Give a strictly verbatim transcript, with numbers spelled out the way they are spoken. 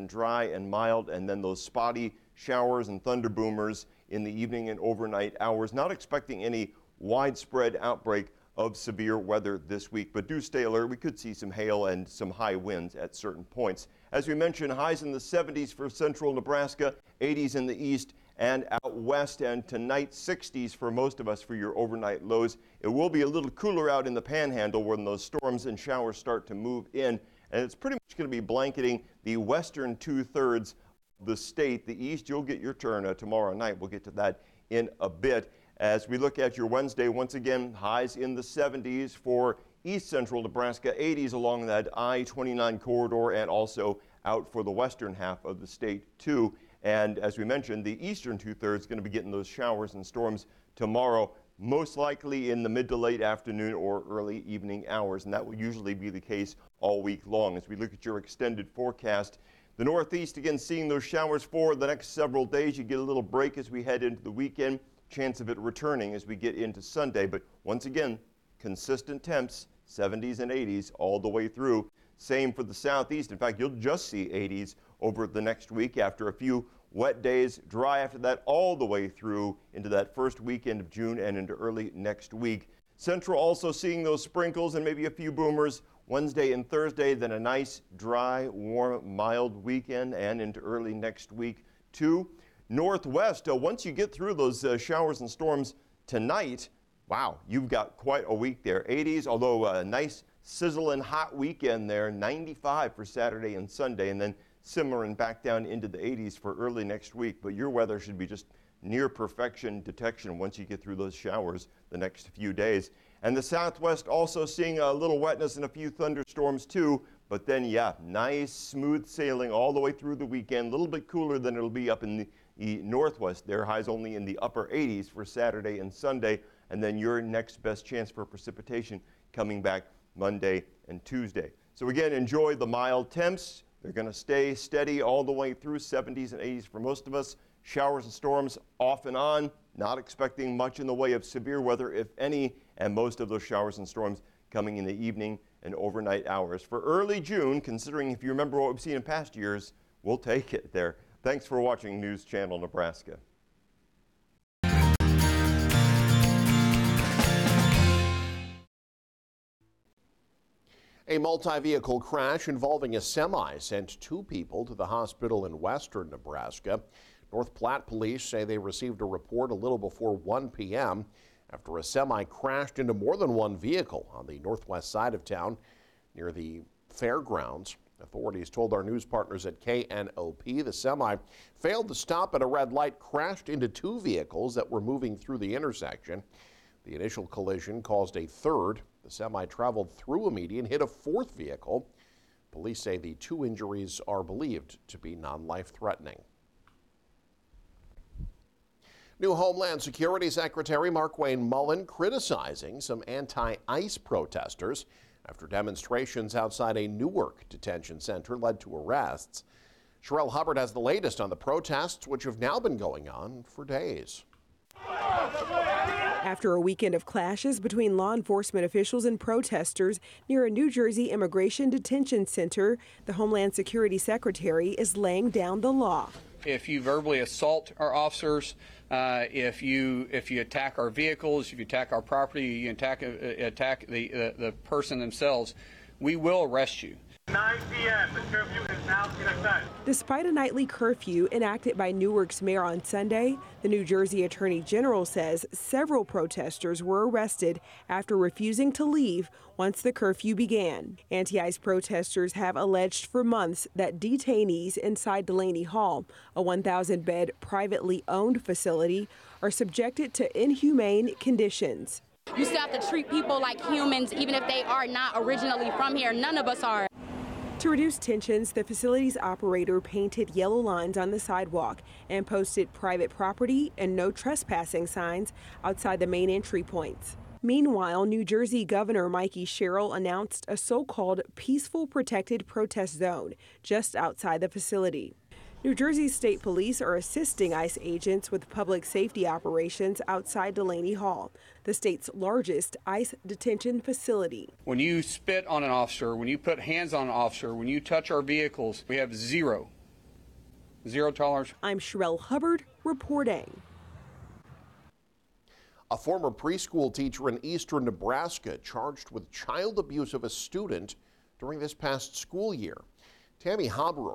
and dry and mild, and then those spotty showers and thunder boomers in the evening and overnight hours. Not expecting any widespread outbreak of severe weather this week, but do stay alert. We could see some hail and some high winds at certain points. As we mentioned, highs in the seventies for central Nebraska, eighties in the east and out west, and tonight sixties for most of us for your overnight lows. It will be a little cooler out in the panhandle when those storms and showers start to move in, and it's pretty much going to be blanketing the western two-thirds of the state. The east, you'll get your turn uh, tomorrow night. We'll get to that in a bit. As we look at your Wednesday, once again, highs in the seventies for east central Nebraska, eighties along that I twenty-nine corridor, and also out for the western half of the state too. And as we mentioned, the eastern two-thirds going to be getting those showers and storms tomorrow, most likely in the mid to late afternoon or early evening hours. And that will usually be the case all week long. As we look at your extended forecast, the northeast, again, seeing those showers for the next several days. You get a little break as we head into the weekend. Chance of it returning as we get into Sunday. But once again, consistent temps, seventies and eighties all the way through. Same for the southeast. In fact, you'll just see eighties over the next week after a few wet days, dry after that, all the way through into that first weekend of June and into early next week. Central also seeing those sprinkles and maybe a few boomers Wednesday and Thursday, then a nice, dry, warm, mild weekend and into early next week too. Northwest, uh, once you get through those uh, showers and storms tonight, wow, you've got quite a week there. eighties, although a nice sizzling hot weekend there, ninety-five for Saturday and Sunday, and then simmering back down into the eighties for early next week. But your weather should be just near perfection detection once you get through those showers the next few days. And the Southwest also seeing a little wetness and a few thunderstorms too. But then, yeah, nice smooth sailing all the way through the weekend. A little bit cooler than it'll be up in the, the Northwest. Their highs only in the upper eighties for Saturday and Sunday. And then your next best chance for precipitation coming back Monday and Tuesday. So again, enjoy the mild temps. They're going to stay steady all the way through, seventies and eighties for most of us. Showers and storms off and on. Not expecting much in the way of severe weather, if any, and most of those showers and storms coming in the evening and overnight hours. For early June, considering if you remember what we've seen in past years, we'll take it there. Thanks for watching News Channel Nebraska. A multi-vehicle crash involving a semi sent two people to the hospital in western Nebraska. North Platte police say they received a report a little before one p m after a semi crashed into more than one vehicle on the northwest side of town near the fairgrounds. Authorities told our news partners at K N O P the semi failed to stop at a red light, crashed into two vehicles that were moving through the intersection. The initial collision caused a third. The semi traveled through a median, hit a fourth vehicle. Police say the two injuries are believed to be non-life-threatening. New Homeland Security Secretary Markwayne Mullin criticizing some anti-ICE protesters after demonstrations outside a Newark detention center led to arrests. Sherelle Hubbard has the latest on the protests, which have now been going on for days. After a weekend of clashes between law enforcement officials and protesters near a New Jersey immigration detention center, the Homeland Security Secretary is laying down the law. If you verbally assault our officers, uh, if you if you attack our vehicles, if you attack our property, you attack uh, attack the uh, the person themselves, we will arrest you. nine p m The curfew is now in effect. Despite a nightly curfew enacted by Newark's mayor on Sunday, the New Jersey Attorney General says several protesters were arrested after refusing to leave once the curfew began. Anti-ICE protesters have alleged for months that detainees inside Delaney Hall, a one thousand bed privately owned facility, are subjected to inhumane conditions. You still have to treat people like humans, even if they are not originally from here. None of us are. To reduce tensions, the facility's operator painted yellow lines on the sidewalk and posted private property and no trespassing signs outside the main entry points. Meanwhile, New Jersey Governor Mikey Sherrill announced a so-called peaceful protected protest zone just outside the facility. New Jersey State Police are assisting ICE agents with public safety operations outside Delaney Hall, the state's largest ICE detention facility. When you spit on an officer, when you put hands on an officer, when you touch our vehicles, we have zero Zero tolerance. I'm Sherelle Hubbard reporting. A former preschool teacher in eastern Nebraska charged with child abuse of a student during this past school year. Tammy Haber